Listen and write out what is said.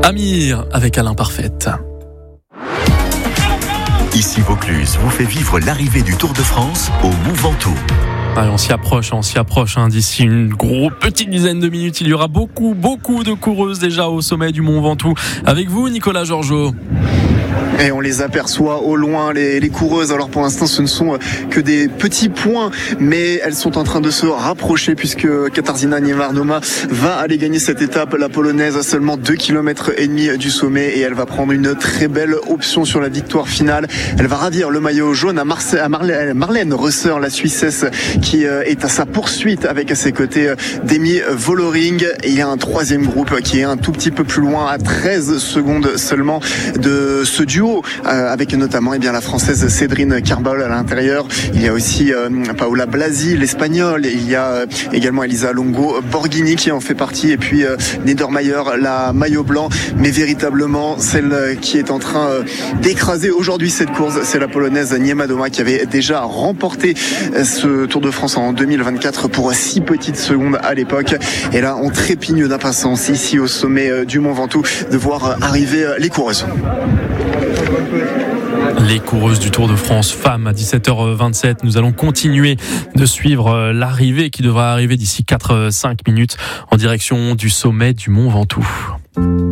Amir avec Alain Parfaite. Ici Vaucluse vous fait vivre l'arrivée du Tour de France au Mont Ventoux. Allez, on s'y approche. D'ici une petite dizaine de minutes, il y aura beaucoup de coureuses déjà au sommet du Mont Ventoux. Avec vous, Nicolas Georgeot. Et on les aperçoit au loin, les coureuses. Alors pour l'instant, ce ne sont que des petits points, mais elles sont en train de se rapprocher puisque Katarzyna Niewiadoma va aller gagner cette étape. La Polonaise à seulement 2,5 km du sommet et elle va prendre une très belle option sur la victoire finale. Elle va ravir le maillot jaune à Marlène Rösser, la Suissesse, qui est à sa poursuite avec à ses côtés Demi Vollering. Et il y a un troisième groupe qui est un tout petit peu plus loin, à 13 secondes seulement de ce duo, avec notamment la Française Cédrine Carbol à l'intérieur. Il y a aussi Paola Blasi, l'Espagnole. Il y a également Elisa Longo Borghini qui en fait partie. Et puis Niedermayer, la maillot blanc. Mais véritablement, celle qui est en train d'écraser aujourd'hui cette course, c'est la Polonaise Niewiadoma qui avait déjà remporté ce Tour de France en 2024 pour 6 petites secondes à l'époque. Et là, on trépigne d'impatience ici au sommet du Mont Ventoux de voir arriver les coureuses. Les coureuses du Tour de France femmes à 17h27. Nous allons continuer de suivre l'arrivée qui devra arriver d'ici 4-5 minutes en direction du sommet du Mont Ventoux.